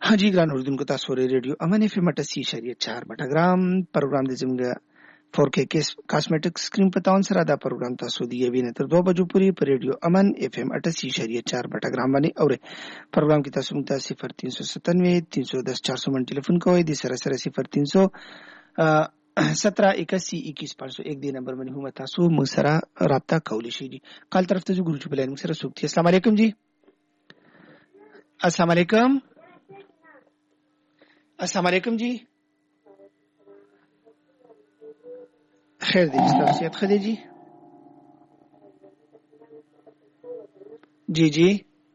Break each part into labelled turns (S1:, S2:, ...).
S1: हाजी ګران اوریدونکو تاسو ورې ریډیو امن اف ام 88.4 بټګرام پروګرام د زموږ 4K کاسمیټکس سکرین په تاون سره دا پروګرام تاسو دی یوې نه تر 2 بجو پورې په ریډیو امن اف ام 88.4 بټګرام باندې اورئ. پروګرام کې تاسو موږ ته 0397 310 400 من ټلیفون کوئ د سره 0300 17 81 21 501 دی نمبر باندې هم تاسو موږ سره رابطه کولی شئ. کال طرف ته ګورو چې بلای موږ سره سوکتی. السلام علیکم جی. السلام علیکم. السلام علیکم جی. خیر دی صحت خدي جی. جی جی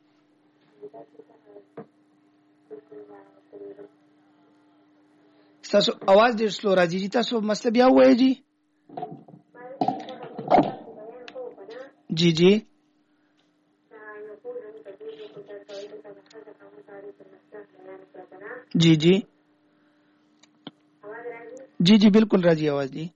S1: تاسو आवाज ډیر سلو راځي جی. تاسو مسله بیا وایي جی. جی جی जी जी जी जी बिल्कुल राजी आवाज जी.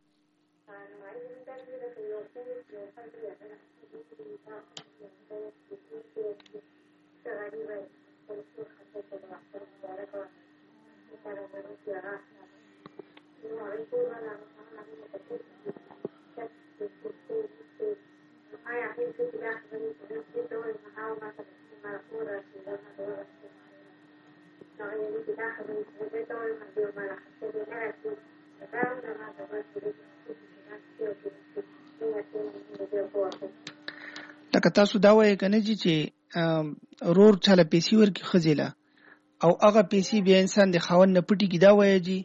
S1: لکه تاسو دا وایي کنه چې رور چاله پیسې ورکی خزیله او هغه پیسې بیا انسان د خاوند نه پټي کی دا وایي جی.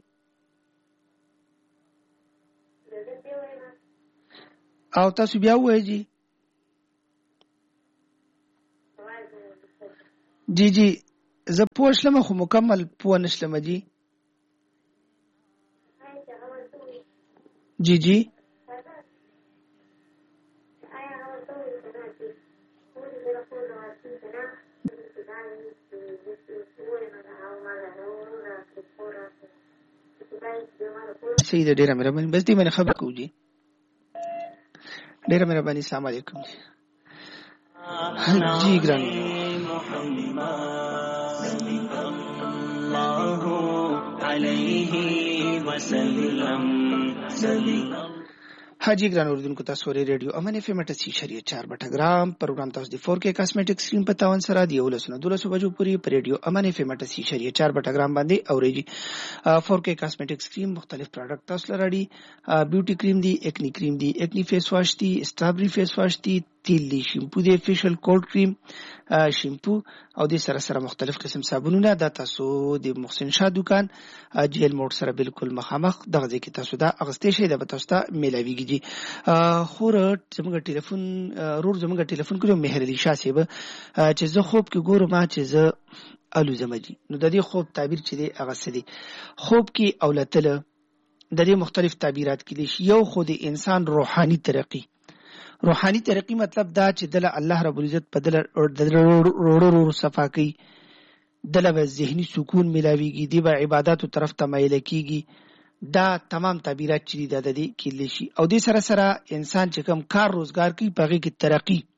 S1: او تاسو بیا وایي جی. جی جی زه پوه شلم خو مکمل پوه نشلم جی. جی جی صحیح ده. ډیره مهرباني. بس دې باندې خبر کوو جی. ډیره مهرباني. السلام علیکم جی. جی ګران حاجی ګران اوریدونکو تاسو ورې ریډیو امن اف ام 88.4 بټګرام پروګرام تاسو د 4K کاسمیټکس سکرین په تاون سره دی 12 بجو پورې په ریډیو امن اف ام 88.4 بټګرام باندې اورېږي. 4K کاسمیټکس سکرین مختلف پروډکټ تاسو لري. بیوټي کریم دی، اکنی کریم دی، اکنی فیس واش دی، سټرابری فیس واش دی، تیل دی، شیمپو دی، فیشل کولډ کریم شیمپو او د سره مختلف قسم صابونونه. دا تاسو د محسن شاه دکان جیل موډ سره بالکل مخامخ دغه ځای کې تاسو دا اغستې شي د تاسو ته ملاویږي. خور زموږ ټلیفون رور زموږ ټلیفون کړو مهر علي شاه صاحب چې زه خوب کې ګورم چې زه الو زمجي. نو د دې خوب تعبیر چې دی هغه څه دی. خوب کې اولتل د دې مختلف تعبیرات کې دي. یو خو د انسان روحاني ترقی. روحاني ترقی مطلب دا چې دله الله رب العزت په دله روړو صفا کوي، دله به ذهني سکون ملاویږي، دی به عبادتو طرف ته مایل کیږي. دا تمام تعبیرات چې دا د دې کې لشي. او دې سره انسان چې کوم کار روزګار کوي په هغه کې ترقی